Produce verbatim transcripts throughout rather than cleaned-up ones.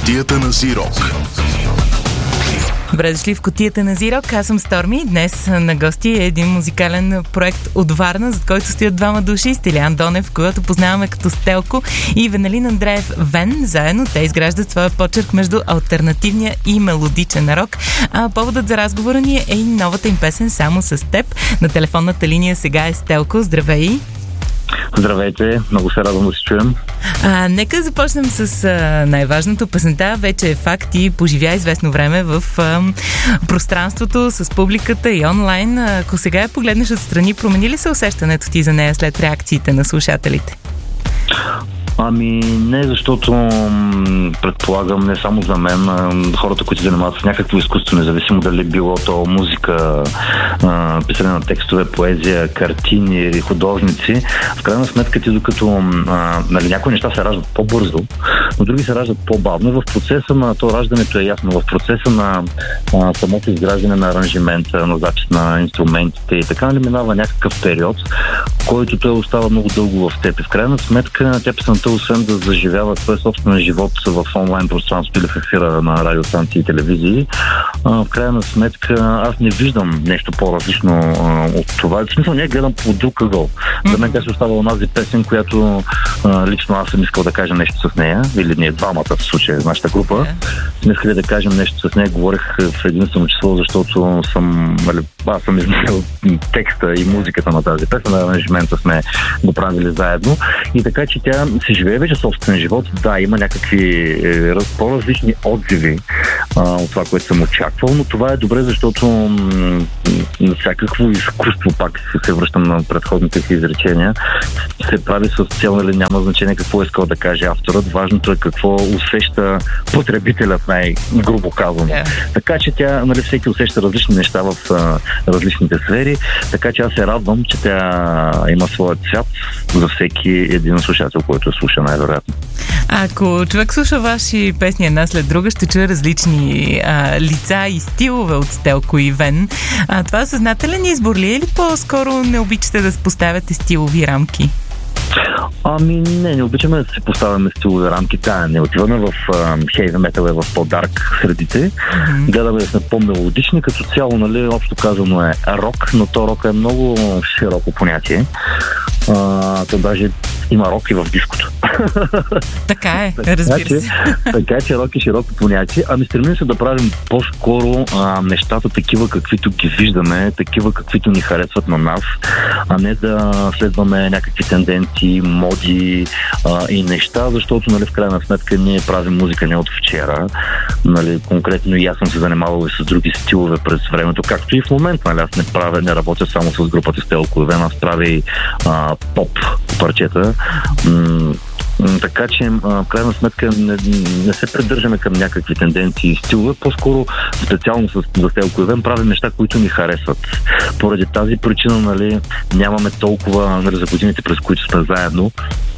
Кутията на Зирок. Добре дошли в Кутията на Зирок. Аз съм Сторми. Днес на гости е един музикален проект от Варна, зад който стоят двама души. Стилян Донев, когото познаваме като Стелко, и Венелин Андреев Вен. Заедно те изграждат своя почерк между алтернативния и мелодичен рок. А поводът за разговора ни е и новата им песен "Само с теб". На телефонната линия сега е Стелко. Здравей! Здравейте, много се радвам да се чуем. А, нека започнем с а, най-важното. Песента вече е факт и поживя известно време в а, пространството с публиката и онлайн. Ако сега я погледнеш отстрани, промени ли се усещането ти за нея след реакциите на слушателите? Ами не, защото предполагам не само за мен, хората, които се занимават с някакво изкуство, независимо дали било то музика, писане на текстове, поезия, картини или художници, в крайна сметка ти докато а, нали, някои неща се раждат по-бързо, но други се раждат по-бавно. В процеса на то раждането е ясно, в процеса на а, самото изграждане на аранжимента, на запис на инструментите и така, нали, минава някакъв период, който той остава много дълго в теб. В крайна сметка тя песента, освен да заживява своя собствен живот в онлайн пространството или в ефира на радиостанции и телевизии, в крайна сметка аз не виждам нещо по-различно от това. В смисъл, не гледам по друг ъгъл. За мен тя се остава онази песен, която лично аз съм искал да кажа нещо с нея, или ние двамата в случая, нашата група. Сме искали да кажем нещо с нея. Говорих в единствено число, защото съм, аз съм измислил текста и музиката на тази песен, на аранжимента сме го правили заедно. И така, че тя си живее вече собствен живот. Да, има някакви е, по-различни отзиви а, от това, което съм очаквал, но това е добре, защото м- всякакво изкуство, пак се връщам на предходните си изречения, се прави с цел, нали, няма значение какво е искал да каже авторът, важното е какво усеща потребителят, най-грубо казвам. Yeah. Така че тя, нали, всеки усеща различни неща в а, различните сфери, така че аз се радвам, че тя има своят цвят за всеки един слушател, който слуша, най-вероятно. Ако човек слуша ваши песни една след друга, ще чуе различни а, лица и стилове от Стелко и Вен. А, това съзнателен избор ли е, или по-скоро не обичате да поставяте стилови рамки? Ами не, не обичаме да се поставяме стилови рамки. Да, не отиваме в хейви метал, е в по-дарк средите. Mm-hmm. Гледаме да сме по-мелодични. Като цяло, нали, общо казано е рок, но то рок е много широко понятие. А, то даже има рок и в диското. Така е, разбира се. Така че рок е широко понятие. Ами стремим се да правим по-скоро а, нещата такива, каквито ги виждаме, такива, каквито ни харесват на нас, а не да следваме някакви тенденции, моди а, и неща, защото, нали, в крайна сметка ние правим музика не от вчера. Нали, конкретно и аз съм се занимавал и с други стилове през времето, както и в момента. Нали, аз не правя, не работя само с групата Стелко и Вен, аз правя и а, поп парчета. М- така че, в крайна сметка, не, не се придържаме към някакви тенденции и стилове, по-скоро специално с за Стелко и Вен правим неща, които ни харесват. Поради тази причина, нали, нямаме толкова, нали, за годините, през които сме заедно,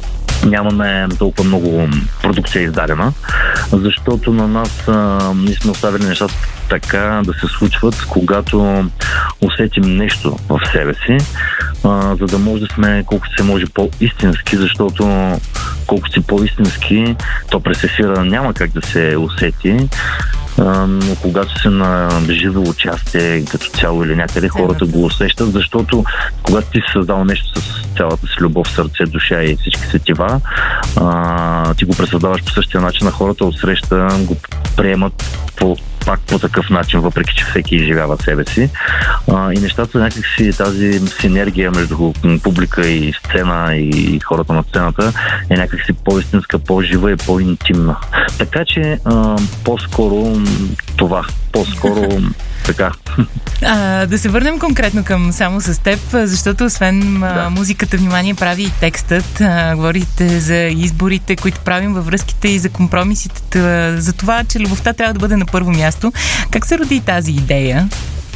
нямаме толкова много продукция издадена, защото на нас а, ние сме оставили нещата така да се случват, когато усетим нещо в себе си, а, за да може да сме колкото се може по-истински, защото колкото си по-истински, то през ефира няма как да се усети, а, но когато се на живо участие като цяло или някъде, хората го усещат, защото когато ти си създал нещо с цялата си любов, сърце, душа и всички сетива, а, ти го пресъздаваш по същия начин, на хората отсреща го приемат по пак по такъв начин, въпреки че всеки изживява себе си. А, и нещата, някакси тази синергия между публика и сцена и хората на сцената е някакси по-истинска, по-жива и по-интимна. Така че а, по-скоро това, по-скоро така. А, да се върнем конкретно към "Само с теб", защото освен да. а, музиката, внимание прави и текстът. А, говорите за изборите, които правим във връзките, и за компромисите, за това, че любовта трябва да бъде на първо място. Как се роди тази идея?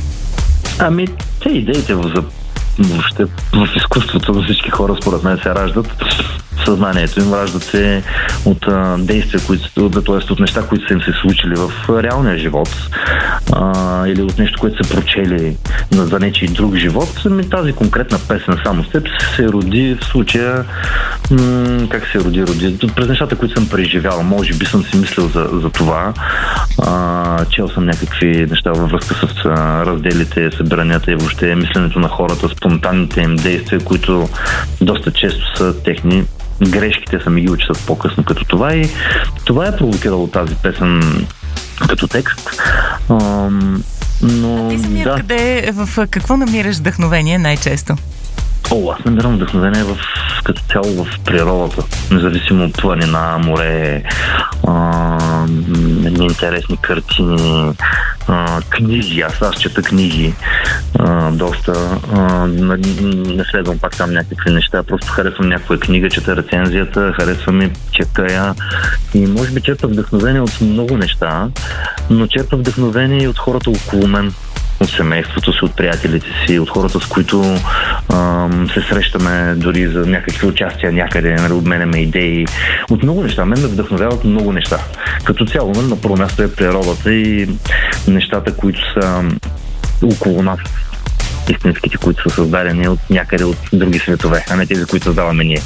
Ами, те идеите за въобще в изкуството за всички хора, според мен, се раждат с съзнанието им, раждат се от а, действия, които, т.е. от неща, които са им се случили в реалния живот, а, или от нещо, което са прочели за нечий друг живот. Ами тази конкретна песен "Само с теб" се роди в случая, м- как се роди, роди? През нещата, които съм преживял. Може би съм си мислил за, за това. А, чел съм някакви неща във връзка с а, разделите, събиранията и въобще мисленето на хората, спонтанните им действия, които доста често са техни. Грешките са ми ги учат по-късно като това, и това е провокирало тази песен като текст. А, но, а ти самият да. къде, в какво намираш вдъхновение най-често? О, аз намирам вдъхновение в, като цяло в природата. Независимо от планина, море, а, интересни картини, а, книги. Аз, аз чета книги а, доста. А, не следвам пак там някакви неща. Просто харесвам някаква книга, чета рецензията, харесвам и чета я. И може би черпя вдъхновение от много неща, но черпя вдъхновение и от хората около мен. От семейството си, от приятелите си, от хората, с които ам, се срещаме дори за някакви участия някъде, нали, обменяме идеи. От много неща. Мен ме вдъхновяват много неща. Като цяло, нали, на първо място е природата и нещата, които са около нас. Истинските, които са създадени от някъде от други светове, а не тези, които създаваме ние.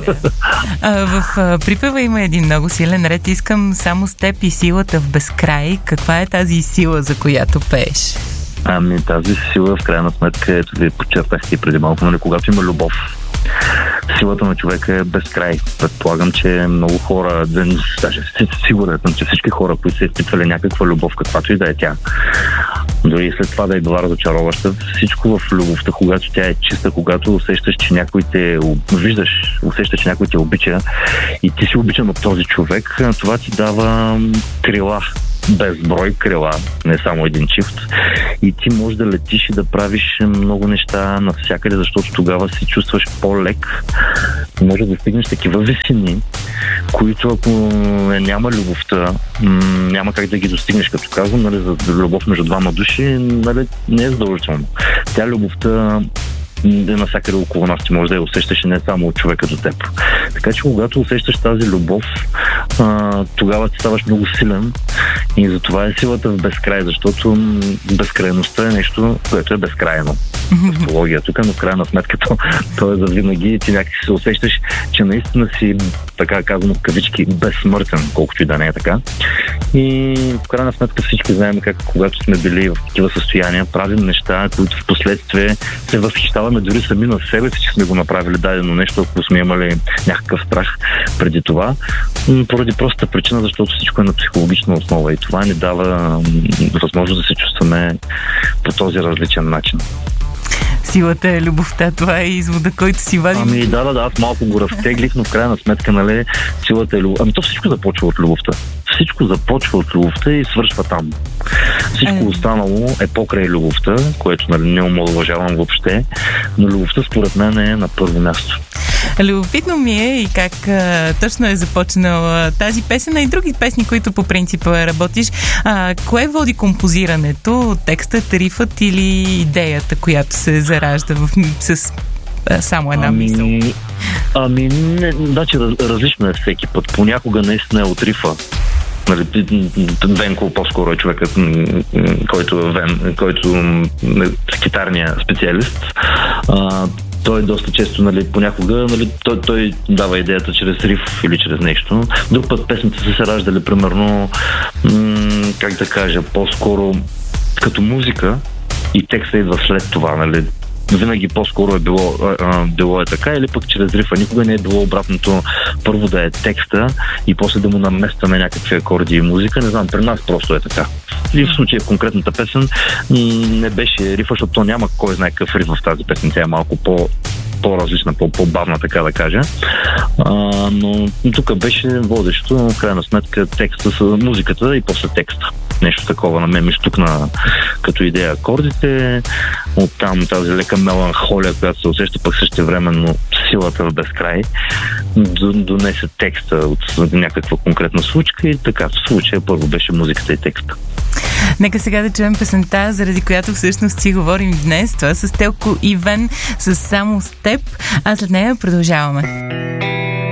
А, в а, припева има един много силен ред: "Искам само с теб и силата в безкрай". Каква е тази сила, за която пееш? Ами тази сила, в крайна сметка, ето ви подчертахте преди малко, нали, когато има любов. Силата на човека е безкрай. Предполагам, че много хора, даже сигурен съм, че всички хора, които са изпитвали някаква любов, каквато и да е тя, дори след това да е била разочароваща, всичко в любовта, когато тя е чиста, когато усещаш, че някой те виждаш, усещаш, че някой те обича и ти си обичан от този човек, това ти дава крила. Безброй крила, не само един чифт. И ти можеш да летиш и да правиш много неща навсякъде, защото тогава се чувстваш по-лек. Може да стигнеш такива висини, които ако няма любовта, няма как да ги достигнеш. Като казвам, нали, за любов между двама души, нали, не е задължително. Тя любовта е навсякъде около нас, ти може да я усещаш не само от човека до теб. Така че когато усещаш тази любов, а, тогава ти ставаш много силен, и затова е силата в безкрай, защото безкрайността е нещо, което е безкрайно. Психология тук, но в крайна сметка то, то е за винаги и ти някак се усещаш, че наистина си, така казано в кавички, безсмъртен, колкото и да не е така. И в крайна сметка всички знаем как, когато сме били в такива състояния, правим неща, които в последствие се възхищаваме дори сами на себе си, че сме го направили дадено нещо, ако сме имали някакъв страх преди това, поради простата причина, защото всичко е на психологична основа и това ни дава възможност да се чувстваме по този различен начин. Силата е любовта, това е извода, който си вадим. Ами да, да, да, аз малко го разтеглих, но в крайна сметка, нали, силата е любовта. Ами то всичко започва от любовта. Всичко започва от любовта и свършва там. Всичко останало е покрай любовта, което, нали, не омаловажавам въобще, но любовта според мен е на първо място. Любопитно ми е и как а, точно е започнала тази песен, а и други песни, които по принцип работиш. А, кое води композирането? Текстът, рифът или идеята, която се заражда в, с а, само една ами, мисъл? Ами, не, значи раз, различно е всеки път. Понякога наистина е от рифа. Венко по-скоро е човекът, който е Вен, който е китарния специалист. А, той доста често, нали, понякога, нали, той, той дава идеята чрез риф или чрез нещо. Друг път песните са се раждали, примерно, м- как да кажа, по-скоро като музика и текста идва след това, нали. Винаги по-скоро е било, а, било е така, или пък чрез рифа. Никога не е било обратното, първо да е текста и после да му наместваме някакви акорди и музика. Не знам, при нас просто е така. И в случая конкретната песен не беше рифа, защото то няма кой знае какъв риф в тази песен. Тя е малко по по-различна, по-бавна, така да кажа. А, но тук беше водещо, в крайна сметка, текста с музиката и после текста. Нещо такова на мен ми стукна като идея акордите, оттам тази лека меланхолия, която се усеща пък същевременно силата в безкрай, донесе текста от някаква конкретна случка и така в случая първо беше музиката и текста. Нека сега да чуем песента, заради която всъщност си говорим днес. Това с Телко и Вен, с Само с теб, а след нея продължаваме.